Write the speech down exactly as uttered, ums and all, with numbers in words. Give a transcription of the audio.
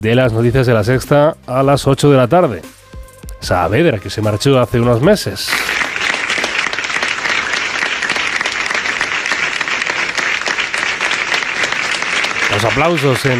de las noticias de La Sexta a las ocho de la tarde. Saavedra, que se marchó hace unos meses. Los aplausos en